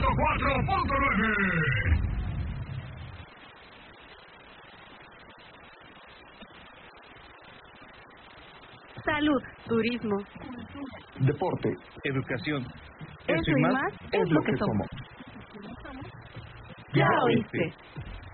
104.9. Salud, turismo, Deporte, educación. Eso y más es lo que somos. Ya oíste.